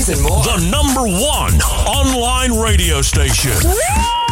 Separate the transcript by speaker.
Speaker 1: movies, and more.
Speaker 2: The #1 online radio station.